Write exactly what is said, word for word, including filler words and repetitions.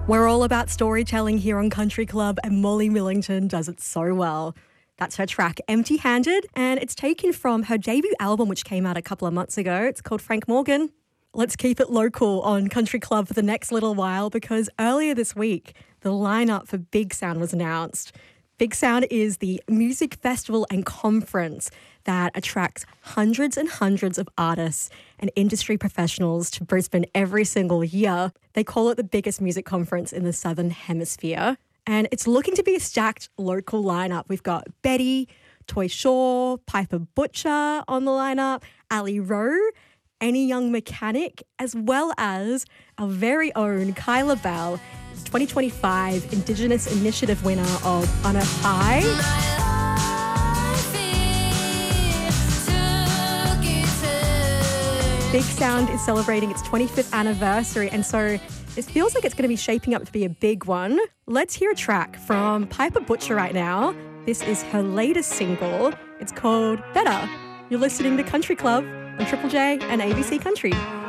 We're all about storytelling here on Country Club, and Molly Millington does it so well. That's her track, Empty Handed, and it's taken from her debut album, which came out a couple of months ago. It's called Frank Morgan. Let's keep it local on Country Club for the next little while, because earlier this week, the lineup for Big Sound was announced. Big Sound is the music festival and conference that attracts hundreds and hundreds of artists and industry professionals to Brisbane every single year. They call it the biggest music conference in the Southern Hemisphere. And it's looking to be a stacked local lineup. We've got Betty, Toy Shaw, Piper Butcher on the lineup, Ali Rowe, Any Young Mechanic, as well as our very own Kyla Bell, twenty twenty-five Indigenous Initiative winner of Unearth High. Big Sound is celebrating its twenty-fifth anniversary, and so it feels like it's going to be shaping up to be a big one. Let's hear a track from Piper Butcher right now. This is her latest single. It's called Better. You're listening to Country Club on Triple J and A B C Country.